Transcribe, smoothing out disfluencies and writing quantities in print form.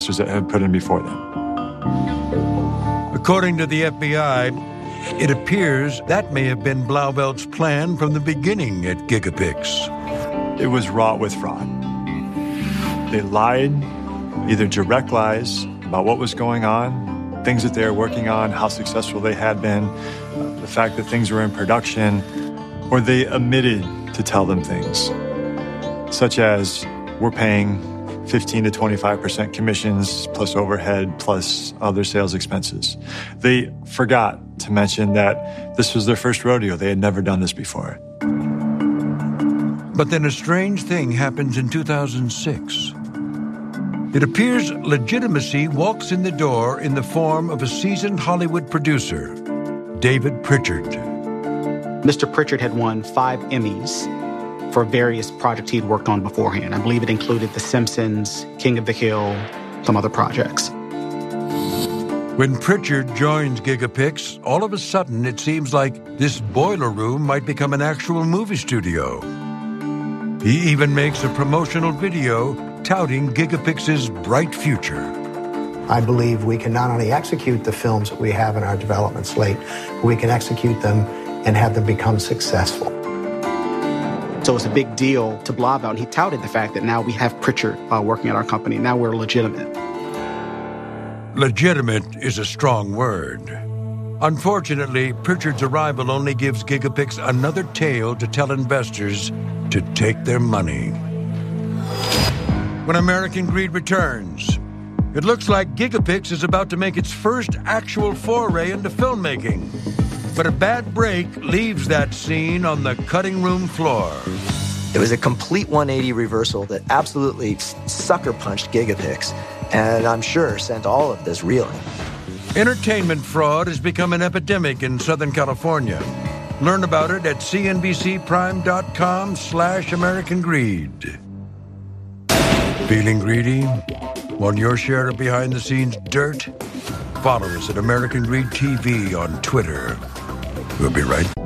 that had put in before them. According to the FBI, it appears that may have been Blauvelt's plan from the beginning at Gigapix. It was wrought with fraud. They lied, either direct lies about what was going on, things that they were working on, how successful they had been, the fact that things were in production, or they omitted to tell them things, such as we're paying 15 to 25% commissions plus overhead plus other sales expenses. They forgot to mention that this was their first rodeo. They had never done this before. But then a strange thing happens in 2006. It appears legitimacy walks in the door in the form of a seasoned Hollywood producer, David Pritchard. Mr. Pritchard had won 5 Emmys for various projects he'd worked on beforehand. I believe it included The Simpsons, King of the Hill, some other projects. When Pritchard joins Gigapix, all of a sudden it seems like this boiler room might become an actual movie studio. He even makes a promotional video touting Gigapix's bright future. I believe we can not only execute the films that we have in our development slate, but we can execute them and have them become successful. So it's a big deal to Blauvelt. He touted the fact that now we have Pritchard working at our company. Now we're legitimate. Legitimate is a strong word. Unfortunately, Pritchard's arrival only gives Gigapix another tale to tell investors to take their money. When American Greed returns, it looks like Gigapix is about to make its first actual foray into filmmaking. But a bad break leaves that scene on the cutting room floor. It was a complete 180 reversal that absolutely sucker punched Gigapix, and I'm sure sent all of this reeling. Entertainment fraud has become an epidemic in Southern California. Learn about it at cnbcprime.com/American Greed. Feeling greedy? Want your share of behind-the-scenes dirt? Follow us at American Greed TV on Twitter. We'll be right back.